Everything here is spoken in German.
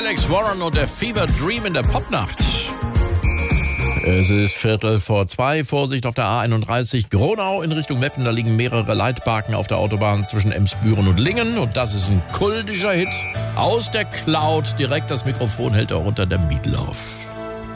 Alex Warren und der Fever Dream in der Popnacht. Es ist 1:45. Vorsicht auf der A31 Gronau in Richtung Meppen. Da liegen mehrere Leitbarken auf der Autobahn zwischen Emsbüren und Lingen. Und das ist ein kultischer Hit aus der Cloud. Direkt das Mikrofon hält auch unter der Meatloaf.